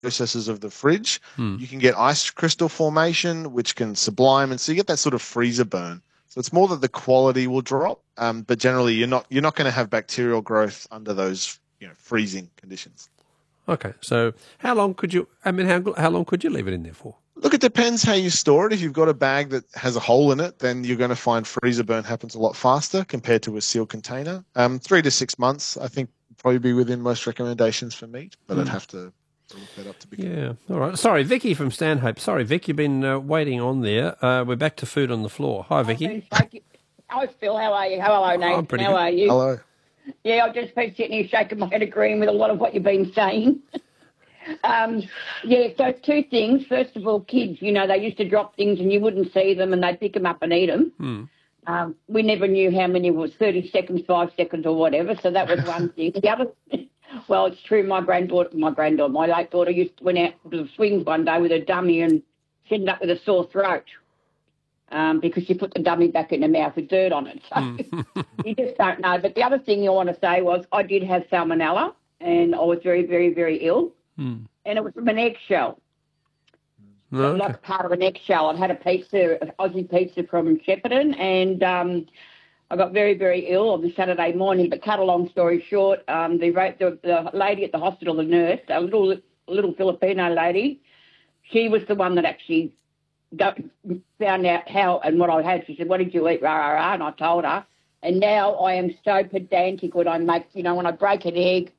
processes of the fridge. You can get ice crystal formation, which can sublime, and so you get that sort of freezer burn. So it's more that the quality will drop, but generally you're not going to have bacterial growth under those freezing conditions. Okay, so how long could you? I mean, how long could you leave it in there for? Look, it depends how you store it. If you've got a bag that has a hole in it, then you're going to find freezer burn happens a lot faster compared to a sealed container. 3 to 6 months, I think, probably be within most recommendations for meat, but I'd have to look that up to be clear. Yeah, all right. Sorry, Vicky from Stanhope. Sorry, Vic, you've been waiting on there. We're back to food on the floor. Hi, Vicky. Hi, Phil. How are you? Hello, Nathan. How are you? Hello. Yeah, I've just been sitting here shaking my head, agreeing with a lot of what you've been saying. So 2 things. First of all, kids, they used to drop things and you wouldn't see them and they'd pick them up and eat them. We never knew how many was 30 seconds, 5 seconds or whatever, so that was one thing. The other, well, it's true, my late daughter went out to the swings one day with a dummy and she ended up with a sore throat because she put the dummy back in her mouth with dirt on it. So you just don't know. But the other thing I want to say was I did have salmonella and I was very, very, very ill. And it was from an eggshell. No, like part of an eggshell. I'd had an Aussie pizza from Shepparton, and I got very, very ill on the Saturday morning. But cut a long story short, the lady at the hospital, the nurse, a little Filipino lady, she was the one that actually found out how and what I had. She said, "What did you eat?" Rah, rah, rah, and I told her. And now I am so pedantic when I make, when I break an egg,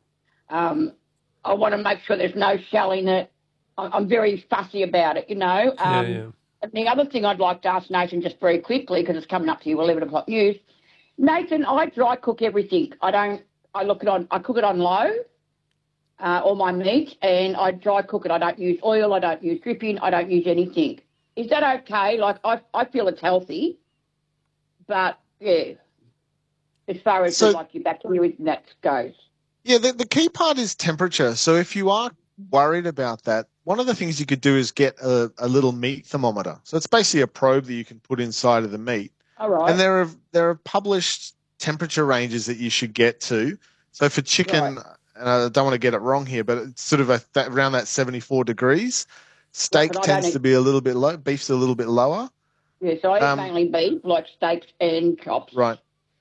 I want to make sure there's no shell in it. I'm very fussy about it, And the other thing I'd like to ask Nathan just very quickly, because it's coming up to you, 11 o'clock news. Nathan, I dry cook everything. I cook it on low, all my meat, and I dry cook it. I don't use oil, I don't use dripping, I don't use anything. Is that okay? Like, I feel it's healthy, but, yeah, as far as your bacteria and that goes. Yeah, the key part is temperature. So if you are worried about that, one of the things you could do is get a little meat thermometer. So it's basically a probe that you can put inside of the meat. All right. And there are published temperature ranges that you should get to. So for chicken, and I don't want to get it wrong here, but it's sort of around that 74 degrees. Steak tends to be a little bit low. Beef's a little bit lower. Yeah, so I eat mainly beef, like steaks and chops. Right.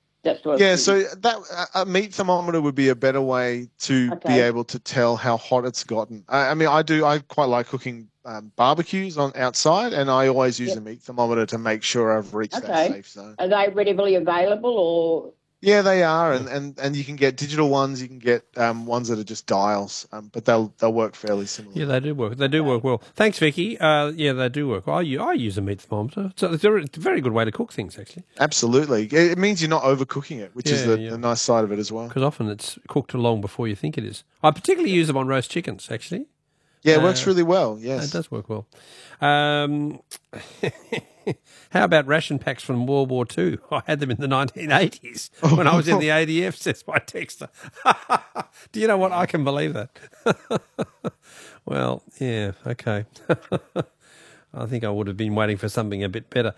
So that a meat thermometer would be a better way to be able to tell how hot it's gotten. I quite like cooking barbecues on outside, and I always use a meat thermometer to make sure I've reached that safe zone. Are they readily available or? Yeah, they are, and you can get digital ones. You can get ones that are just dials, but they'll work fairly similarly. Yeah, they do work. They do work well. Thanks, Vicky. Yeah, they do work. I use a meat thermometer. So it's a very good way to cook things, actually. Absolutely. It means you're not overcooking it, which is the nice side of it as well. Because often it's cooked long before you think it is. I particularly use them on roast chickens, actually. Yeah, it works really well, yes. It does work well. How about ration packs from World War II? I had them in the 1980s when I was in the ADF, says my texter. Do you know what? I can believe that. Well, yeah, okay. I think I would have been waiting for something a bit better.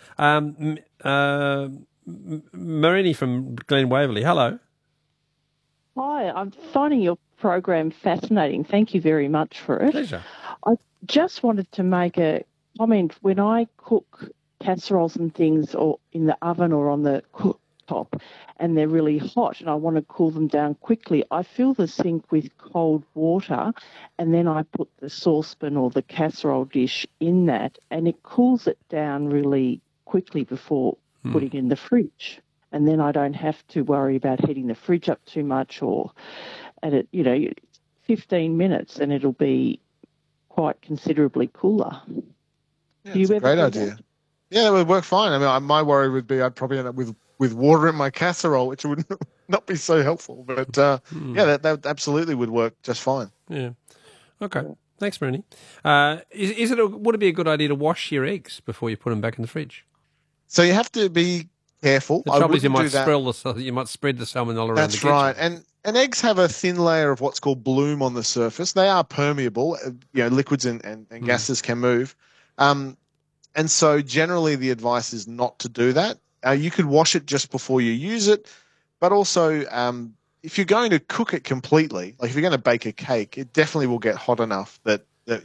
Marini from Glen Waverley, hello. Hi, I'm finding your program fascinating. Thank you very much for it. Pleasure. I just wanted to make a comment. When I cook casseroles and things or in the oven or on the cooktop and they're really hot and I want to cool them down quickly, I fill the sink with cold water and then I put the saucepan or the casserole dish in that and it cools it down really quickly before putting it in the fridge. And then I don't have to worry about heating the fridge up too much and it, 15 minutes and it'll be quite considerably cooler. Yeah, it's a great idea. That? Yeah, it would work fine. I mean, my worry would be I'd probably end up with water in my casserole, which would not be so helpful. But, that absolutely would work just fine. Yeah. Okay. Thanks, Marini. Would it be a good idea to wash your eggs before you put them back in the fridge? So you have to be careful. The trouble is you might spread the salmonella around the kitchen. That's right. And eggs have a thin layer of what's called bloom on the surface. They are permeable. Liquids and gases can move. And so generally the advice is not to do that. You could wash it just before you use it. But also if you're going to cook it completely, like if you're going to bake a cake, it definitely will get hot enough that